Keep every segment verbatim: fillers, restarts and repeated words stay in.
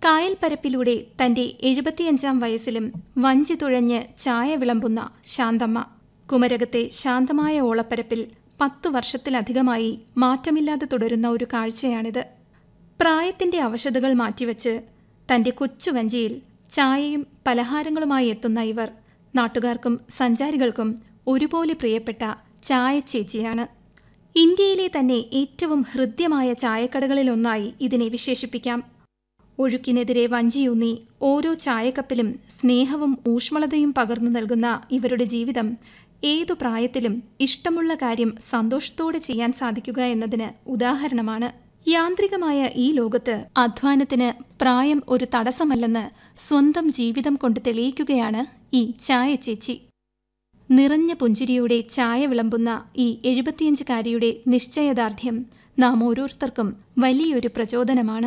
കായൽപ്പരപ്പിലൂടെ തന്റെ എഴുപത്തിയഞ്ചാം വയസ്സിലും വഞ്ചി തുഴഞ്ഞ് ചായ വിളമ്പുന്ന ശാന്തമ്മ. കുമരകത്തെ ശാന്തമായ ഓളപ്പരപ്പിൽ പത്തു വർഷത്തിലധികമായി മാറ്റമില്ലാതെ തുടരുന്ന ഒരു കാഴ്ചയാണിത്. പ്രായത്തിന്റെ അവശതകൾ മാറ്റിവെച്ച് തന്റെ കൊച്ചുവഞ്ചിയിൽ ചായയും പലഹാരങ്ങളുമായി എത്തുന്ന ഇവർ നാട്ടുകാർക്കും സഞ്ചാരികൾക്കും ഒരുപോലെ പ്രിയപ്പെട്ട ചായ ചേച്ചിയാണ്. ഇന്ത്യയിലെ തന്നെ ഏറ്റവും ഹൃദ്യമായ ചായക്കടകളിലൊന്നായി ഇതിനെ വിശേഷിപ്പിക്കാം. ഒഴുക്കിനെതിരെ വഞ്ചിയൂന്നി ഓരോ ചായക്കപ്പിലും സ്നേഹവും ഊഷ്മളതയും പകർന്നു നൽകുന്ന ഇവരുടെ ജീവിതം ഏതു പ്രായത്തിലും ഇഷ്ടമുള്ള കാര്യം സന്തോഷത്തോടെ ചെയ്യാൻ സാധിക്കുക എന്നതിന് ഉദാഹരണമാണ്. യാന്ത്രികമായ ഈ ലോകത്ത് അധ്വാനത്തിന് പ്രായം ഒരു തടസ്സമല്ലെന്ന് സ്വന്തം ജീവിതം കൊണ്ട് തെളിയിക്കുകയാണ് ഈ ചായ ചേച്ചി. നിറഞ്ഞ പുഞ്ചിരിയോടെ ചായ വിളമ്പുന്ന ഈ എഴുപത്തിയഞ്ചുകാരിയുടെ നിശ്ചയദാർഢ്യം നാം ഓരോരുത്തർക്കും വലിയൊരു പ്രചോദനമാണ്.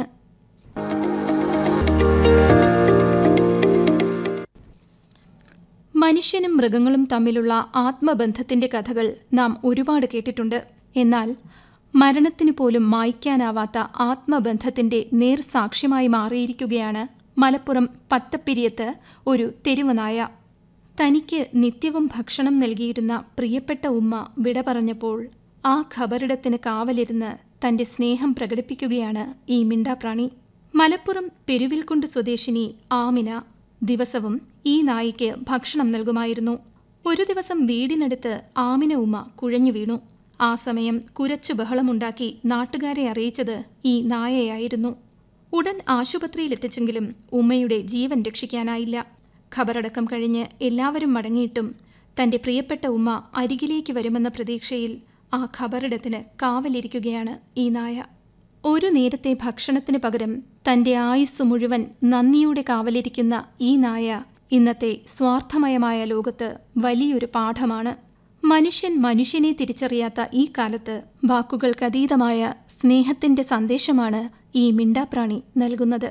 മനുഷ്യനും മൃഗങ്ങളും തമ്മിലുള്ള ആത്മബന്ധത്തിന്റെ കഥകൾ നാം ഒരുപാട് കേട്ടിട്ടുണ്ട്. എന്നാൽ മരണത്തിനു പോലും മായ്ക്കാനാവാത്ത ആത്മബന്ധത്തിന്റെ നേർസാക്ഷ്യമായി മാറിയിരിക്കുകയാണ് മലപ്പുറം പത്തപ്പിരിയത്ത് ഒരു തെരുവുനായ. തനിക്ക് നിത്യവും ഭക്ഷണം നൽകിയിരുന്ന പ്രിയപ്പെട്ട ഉമ്മ വിട പറഞ്ഞപ്പോൾ ആ ഖബറിടത്തിന് കാവലിരുന്ന് തന്റെ സ്നേഹം പ്രകടിപ്പിക്കുകയാണ് ഈ മിണ്ടാപ്രാണി. മലപ്പുറം പെരുവിൽക്കുണ്ട് സ്വദേശിനി ആമിന ദിവസവും ഈ നായിക്ക് ഭക്ഷണം നൽകുമായിരുന്നു. ഒരു ദിവസം വീടിനടുത്ത് ആമിന ഉമ്മ കുഴഞ്ഞു വീണു. ആ സമയം കുരച്ചു ബഹളമുണ്ടാക്കി നാട്ടുകാരെ അറിയിച്ചത് ഈ നായയായിരുന്നു. ഉടൻ ആശുപത്രിയിലെത്തിച്ചെങ്കിലും ഉമ്മയുടെ ജീവൻ രക്ഷിക്കാനായില്ല. ഖബറടക്കം കഴിഞ്ഞ് എല്ലാവരും മടങ്ങിയിട്ടും തന്റെ പ്രിയപ്പെട്ട ഉമ്മ അരികിലേക്ക് വരുമെന്ന പ്രതീക്ഷയിൽ ആ ഖബറിടത്തിന് കാവലിരിക്കുകയാണ് ഈ നായ. ഒരു നേരത്തെ ഭക്ഷണത്തിന് പകരം തന്റെ ആയുസ് മുഴുവൻ നന്ദിയോടെ കാവലിരിക്കുന്ന ഈ നായ ഇന്നത്തെ സ്വാർത്ഥമയമായ ലോകത്ത് വലിയൊരു പാഠമാണ്. മനുഷ്യൻ മനുഷ്യനെ തിരിച്ചറിയാത്ത ഈ കാലത്ത് വാക്കുകൾക്കതീതമായ സ്നേഹത്തിന്റെ സന്ദേശമാണ് ഈ മിണ്ടാപ്രാണി നൽകുന്നത്.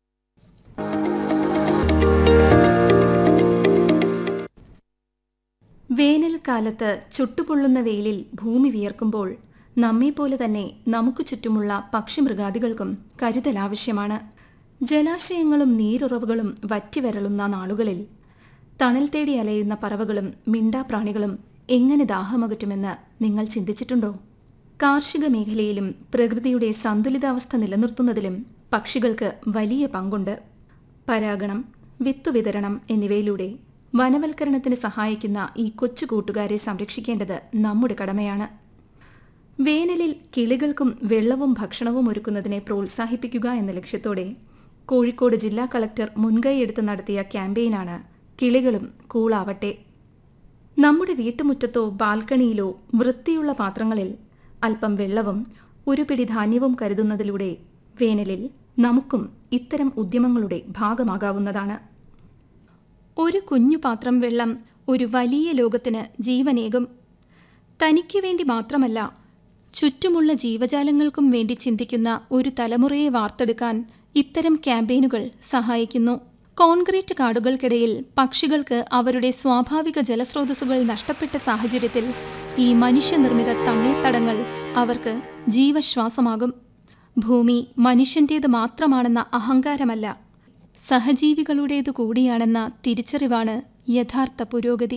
വേനൽക്കാലത്ത് ചുട്ടുപൊള്ളുന്ന വെയിലിൽ ഭൂമി വിയർക്കുമ്പോൾ നമ്മെപ്പോലെ തന്നെ നമുക്ക് ചുറ്റുമുള്ള പക്ഷിമൃഗാദികൾക്കും കരുതൽ ആവശ്യമാണ്. ജലാശയങ്ങളും നീരുറവുകളും വറ്റിവരളുന്ന നാളുകളിൽ തണൽ തേടി അലയുന്ന പറവകളും മിണ്ടാപ്രാണികളും എങ്ങനെ ദാഹമകറ്റുമെന്ന് നിങ്ങൾ ചിന്തിച്ചിട്ടുണ്ടോ? കാർഷിക മേഖലയിലും പ്രകൃതിയുടെ സന്തുലിതാവസ്ഥ നിലനിർത്തുന്നതിലും പക്ഷികൾക്ക് വലിയ പങ്കുണ്ട്. പരാഗണം, വിത്തുവിതരണം എന്നിവയിലൂടെ വനവൽക്കരണത്തിന് സഹായിക്കുന്ന ഈ കൊച്ചു കൂട്ടുകാരെ സംരക്ഷിക്കേണ്ടത് നമ്മുടെ കടമയാണ്. വേനലിൽ കിളികൾക്കും വെള്ളവും ഭക്ഷണവും ഒരുക്കുന്നതിനെ പ്രോത്സാഹിപ്പിക്കുക എന്ന ലക്ഷ്യത്തോടെ കോഴിക്കോട് ജില്ലാ കളക്ടർ മുൻകൈയെടുത്ത് നടത്തിയ ക്യാമ്പയിനാണ് കിളികളും കൂളാവട്ടെ. നമ്മുടെ വീട്ടുമുറ്റത്തോ ബാൽക്കണിയിലോ വൃത്തിയുള്ള പാത്രങ്ങളിൽ അല്പം വെള്ളവും ഒരു പിടി ധാന്യവും കരുതുന്നതിലൂടെ വേനലിൽ നമുക്കും ഇത്തരം ഉദ്യമങ്ങളുടെ ഭാഗമാകാവുന്നതാണ്. ഒരു കുഞ്ഞു പാത്രം വെള്ളം ഒരു വലിയ ലോകത്തിന് ജീവനേകും. തനിക്കു വേണ്ടി മാത്രമല്ല, ചുറ്റുമുള്ള ജീവജാലങ്ങൾക്കും വേണ്ടി ചിന്തിക്കുന്ന ഒരു തലമുറയെ വാർത്തെടുക്കാൻ ഇത്തരം ക്യാമ്പയിനുകൾ സഹായിക്കുന്നു. കോൺക്രീറ്റ് കാടുകൾക്കിടയിൽ പക്ഷികൾക്ക് അവരുടെ സ്വാഭാവിക ജലസ്രോതസ്സുകൾ നഷ്ടപ്പെട്ട സാഹചര്യത്തിൽ ഈ മനുഷ്യനിർമ്മിത തണ്ണീർത്തടങ്ങൾ അവർക്ക് ജീവശ്വാസമാകും. ഭൂമി മനുഷ്യന്റേത് മാത്രമാണെന്ന അഹങ്കാരമല്ല, സഹജീവികളുടേതു കൂടിയാണെന്ന തിരിച്ചറിവാണ് യഥാർത്ഥ പുരോഗതി.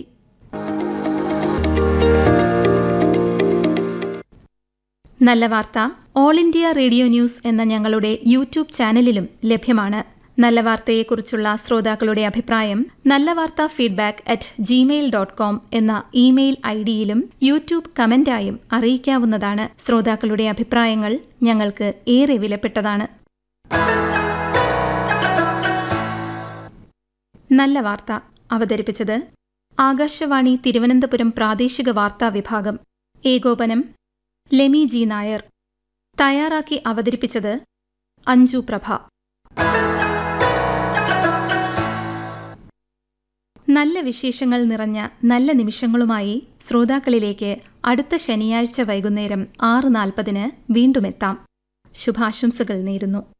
നല്ല വാർത്ത ഓൾ ഇന്ത്യ റേഡിയോ ന്യൂസ് എന്ന ഞങ്ങളുടെ യൂട്യൂബ് ചാനലിലും ലഭ്യമാണ്. നല്ല വാർത്തയെക്കുറിച്ചുള്ള ശ്രോതാക്കളുടെ അഭിപ്രായം നല്ല വാർത്ത feedback at Gmail dot com എന്ന ഇമെയിൽ ഐ ഡിയിലും യൂട്യൂബ് കമന്റായും അറിയിക്കാവുന്നതാണ്. ശ്രോതാക്കളുടെ അഭിപ്രായങ്ങൾ ഞങ്ങൾക്ക് ഏറെ വിലപ്പെട്ടതാണ്. നല്ല വാർത്ത അവതരിപ്പിച്ചത് ആകാശവാണി തിരുവനന്തപുരം പ്രാദേശിക വാർത്താ വിഭാഗം. ഏകോപനം ലെമി ജി നായർ. തയ്യാറാക്കി അവതരിപ്പിച്ചത് അഞ്ജു പ്രഭ. നല്ല വിശേഷങ്ങൾ നിറഞ്ഞ നല്ല നിമിഷങ്ങളുമായി ശ്രോതാക്കളിലേക്ക് അടുത്ത ശനിയാഴ്ച വൈകുന്നേരം ആറ് നാൽപ്പതിന് വീണ്ടുമെത്താം. ശുഭാശംസകൾ നേരുന്നു.